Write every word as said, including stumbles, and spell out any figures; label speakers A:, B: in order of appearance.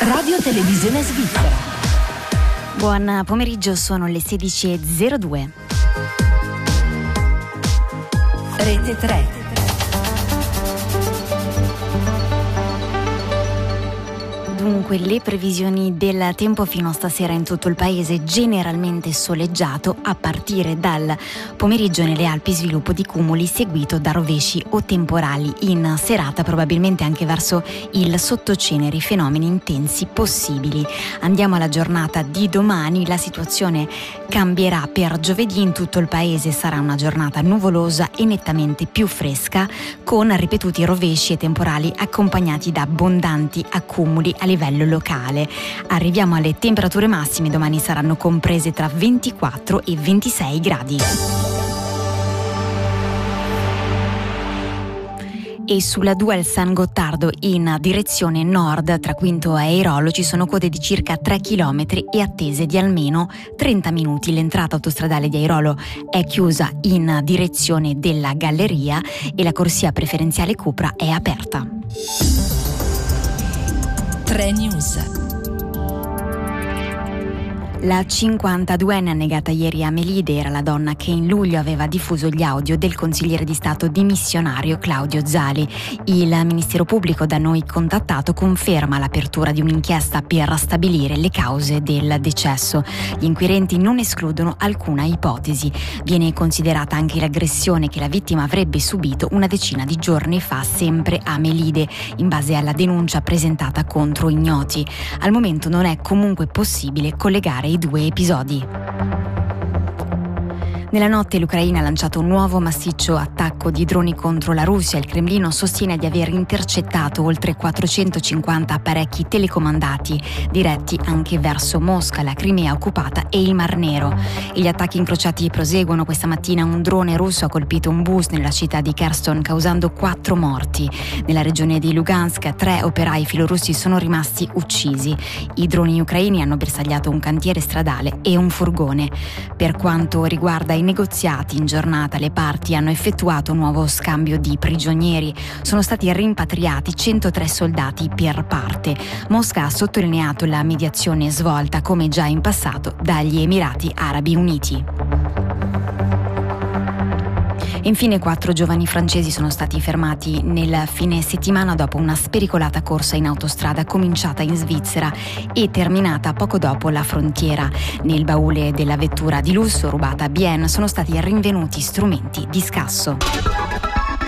A: Radio Televisione Svizzera.
B: Buon pomeriggio, sono le sedici e zero due.
A: Rete tre.
B: Dunque, le previsioni del tempo fino a stasera in tutto il paese: generalmente soleggiato, a partire dal pomeriggio nelle Alpi sviluppo di cumuli seguito da rovesci o temporali. In serata probabilmente anche verso il sottoceneri fenomeni intensi possibili. Andiamo alla giornata di domani. La situazione cambierà per giovedì. In tutto il paese sarà una giornata nuvolosa e nettamente più fresca, con ripetuti rovesci e temporali accompagnati da abbondanti accumuli a livello locale. Arriviamo alle temperature massime: domani saranno comprese tra ventiquattro e ventisei gradi. E sulla Dual San Gottardo in direzione nord tra Quinto e Airolo ci sono code di circa tre chilometri e attese di almeno trenta minuti. L'entrata autostradale di Airolo è chiusa in direzione della galleria e la corsia preferenziale Cupra è aperta.
A: tre News.
B: La cinquantaduenne annegata ieri a Melide era la donna che in luglio aveva diffuso gli audio del consigliere di Stato dimissionario Claudio Zali. Il Ministero Pubblico, da noi contattato, conferma l'apertura di un'inchiesta per stabilire le cause del decesso. Gli inquirenti non escludono alcuna ipotesi. Viene considerata anche l'aggressione che la vittima avrebbe subito una decina di giorni fa, sempre a Melide, in base alla denuncia presentata contro ignoti. Al momento non è comunque possibile collegare i due episodi. Nella notte l'Ucraina ha lanciato un nuovo massiccio attacco di droni contro la Russia. Il Cremlino sostiene di aver intercettato oltre quattrocentocinquanta apparecchi telecomandati diretti anche verso Mosca, la Crimea occupata e il Mar Nero. E gli attacchi incrociati proseguono. Questa mattina un drone russo ha colpito un bus nella città di Kherson, causando quattro morti. Nella regione di Lugansk tre operai filorussi sono rimasti uccisi. I droni ucraini hanno bersagliato un cantiere stradale e un furgone. Per quanto riguarda i negoziati, in giornata le parti hanno effettuato un nuovo scambio di prigionieri. Sono stati rimpatriati centotré soldati per parte. Mosca ha sottolineato la mediazione svolta, come già in passato, dagli Emirati Arabi Uniti. Infine, quattro giovani francesi sono stati fermati nel fine settimana dopo una spericolata corsa in autostrada cominciata in Svizzera e terminata poco dopo la frontiera. Nel baule della vettura di lusso rubata a Bienne sono stati rinvenuti strumenti di scasso.